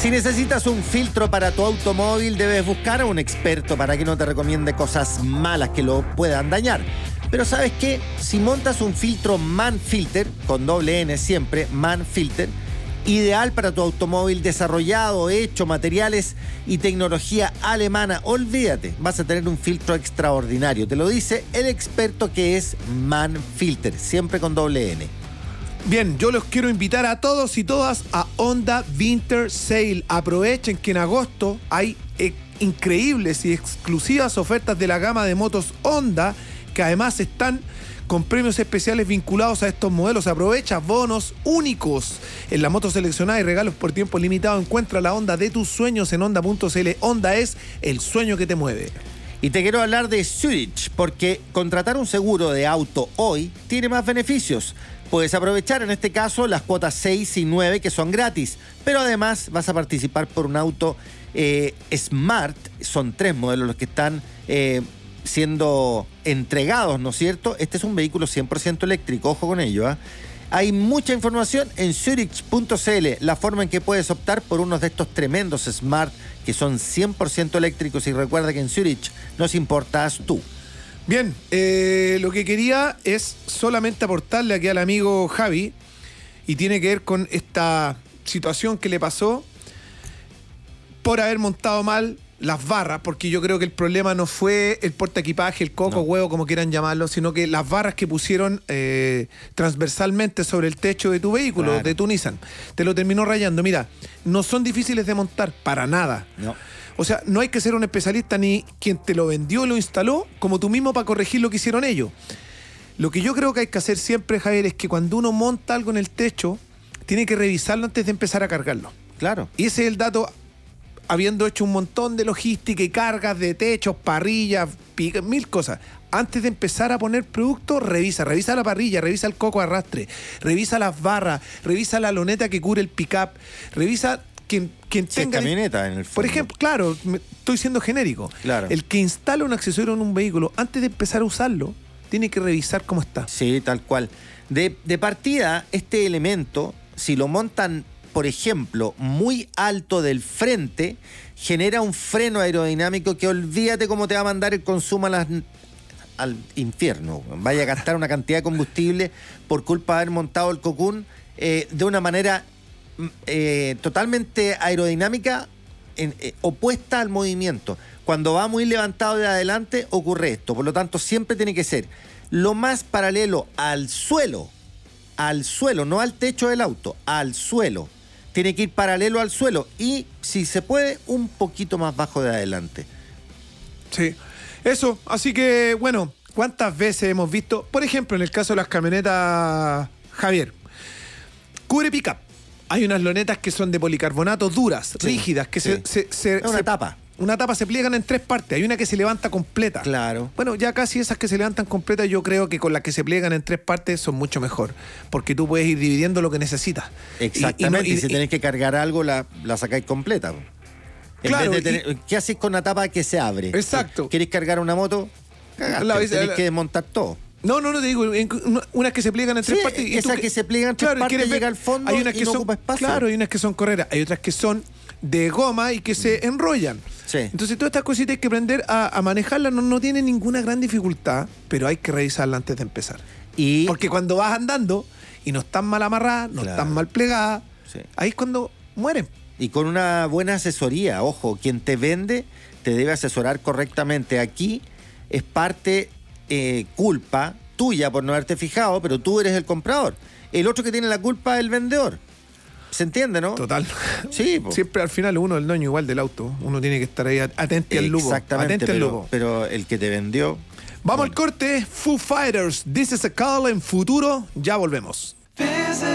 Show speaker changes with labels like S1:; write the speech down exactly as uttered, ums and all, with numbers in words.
S1: Si necesitas un filtro para tu automóvil, debes buscar a un experto para que no te recomiende cosas malas que lo puedan dañar. Pero ¿sabes qué? Si montas un filtro Manfilter, con doble N siempre, Manfilter, ideal para tu automóvil, desarrollado, hecho, materiales y tecnología alemana, olvídate, vas a tener un filtro extraordinario. Te lo dice el experto que es Manfilter, siempre con doble N.
S2: Bien, yo los quiero invitar a todos y todas a Honda Winter Sale. Aprovechen que en agosto hay eh, increíbles y exclusivas ofertas de la gama de motos Honda, que además están con premios especiales vinculados a estos modelos. Aprovecha bonos únicos en la moto seleccionada y regalos por tiempo limitado. Encuentra la Honda de tus sueños en honda punto c l. Honda es el sueño que te mueve.
S1: Y te quiero hablar de Zurich, porque contratar un seguro de auto hoy tiene más beneficios. Puedes aprovechar en este caso las cuotas seis y nueve, que son gratis, pero además vas a participar por un auto eh, Smart. Son tres modelos los que están eh, siendo entregados, ¿no es cierto? Este es un vehículo cien por ciento eléctrico, ojo con ello, ¿eh? Hay mucha información en zurich punto c l, la forma en que puedes optar por uno de estos tremendos Smart que son cien por ciento eléctricos, y recuerda que en Zurich nos importas tú.
S2: Bien, eh, lo que quería es solamente aportarle aquí al amigo Javi, y tiene que ver con esta situación que le pasó por haber montado mal las barras, porque yo creo que el problema no fue el portaequipaje, el coco, no. huevo, como quieran llamarlo, sino que las barras que pusieron eh, transversalmente sobre el techo de tu vehículo, claro. de tu Nissan, te lo terminó rayando. Mira, no son difíciles de montar, para nada.
S1: No.
S2: O sea, no hay que ser un especialista ni quien te lo vendió, lo instaló, como tú mismo para corregir lo que hicieron ellos. Lo que yo creo que hay que hacer siempre, Javier, es que cuando uno monta algo en el techo, tiene que revisarlo antes de empezar a cargarlo.
S1: Claro.
S2: Y ese es el dato, habiendo hecho un montón de logística y cargas de techos, parrillas, mil cosas. Antes de empezar a poner producto, revisa, revisa la parrilla, revisa el coco arrastre, revisa las barras, revisa la loneta que cubre el pick-up, revisa quien, quien
S1: si
S2: tenga...
S1: es camioneta, en el fondo.
S2: Por ejemplo, claro, me, estoy siendo genérico.
S1: Claro.
S2: El que instala un accesorio en un vehículo, antes de empezar a usarlo, tiene que revisar cómo está.
S1: Sí, tal cual. De, de partida, este elemento, si lo montan, por ejemplo, muy alto del frente, genera un freno aerodinámico que olvídate cómo te va a mandar el consumo a las, al infierno. Vaya a gastar una cantidad de combustible por culpa de haber montado el cocún eh, de una manera eh, totalmente aerodinámica, en, eh, opuesta al movimiento. Cuando va muy levantado de adelante ocurre esto. Por lo tanto, siempre tiene que ser lo más paralelo al suelo, al suelo, no al techo del auto, al suelo. Tiene que ir paralelo al suelo y, si se puede, un poquito más bajo de adelante.
S2: Sí, eso. Así que, bueno, ¿cuántas veces hemos visto? Por ejemplo, en el caso de las camionetas, Javier, cubre pick-up. Hay unas lonetas que son de policarbonato duras, sí, rígidas, que sí. se... se, se
S1: es una
S2: se,
S1: tapa.
S2: Una tapa se pliegan en tres partes. Hay una que se levanta completa.
S1: Claro.
S2: Bueno, ya casi esas que se levantan completas, yo creo que con las que se pliegan en tres partes son mucho mejor. Porque tú puedes ir dividiendo lo que necesitas.
S1: Exactamente. Y, y, no, y si tenés
S2: y,
S1: que cargar algo, la, la sacáis completa. En
S2: claro.
S1: Vez de tener, y, ¿qué haces con una tapa que se abre?
S2: Exacto.
S1: ¿Querés cargar una moto? Cagaste, la, tenés la, que desmontar todo.
S2: No, no, no te digo, unas que se pliegan en tres
S1: sí,
S2: partes. Y
S1: esas
S2: que,
S1: que se pliegan en tres
S2: claro,
S1: partes llega al fondo
S2: hay unas
S1: y
S2: que
S1: no
S2: son,
S1: ocupa espacio.
S2: Claro, hay unas que son correras, hay otras que son de goma y que se enrollan.
S1: Sí.
S2: Entonces todas estas cositas hay que aprender a, a manejarlas, no, no tiene ninguna gran dificultad, pero hay que revisarlas antes de empezar.
S1: Y...
S2: Porque cuando vas andando y no están mal amarradas, no claro. están mal plegadas, sí. ahí es cuando mueren.
S1: Y con una buena asesoría, ojo, quien te vende te debe asesorar correctamente. Aquí es parte eh, culpa tuya por no haberte fijado, pero tú eres el comprador. El otro que tiene la culpa es el vendedor. ¿Se entiende, no?
S2: Total.
S1: Sí, po.
S2: Siempre al final uno es el dueño igual del auto. Uno tiene que estar ahí atento al lupo.
S1: Exactamente,
S2: atento
S1: pero,
S2: al lupo.
S1: pero el que te vendió...
S2: Vamos bueno. al corte. Foo Fighters, This is a Call en futuro. Ya volvemos.